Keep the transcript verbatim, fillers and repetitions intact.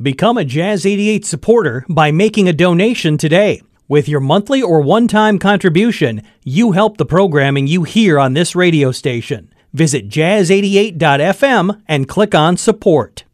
Become a Jazz eighty-eight supporter by making a donation today. With your monthly or one-time contribution, you help the programming you hear on this radio station. Visit jazz eighty-eight dot f m and click on support.